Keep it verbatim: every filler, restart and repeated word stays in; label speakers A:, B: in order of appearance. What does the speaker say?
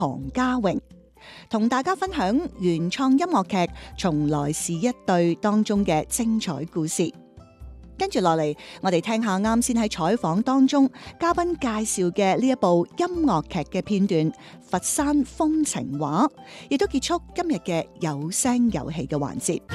A: 韓家榮，同大家分享原創音樂劇《從來是一對》當中嘅精彩故事。跟住落嚟，我哋聽下啱先喺採訪當中嘉賓介紹嘅呢一部音樂劇嘅片段《佛山風情畫》，亦都結束今日嘅有聲有戲嘅環節。